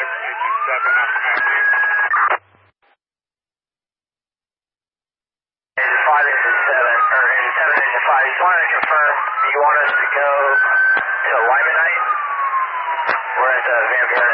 227 on Matthew. 5 into 7, or into 7 into 5. Just wanted to confirm, do you want us to go to Limonite? We're at the Van Buren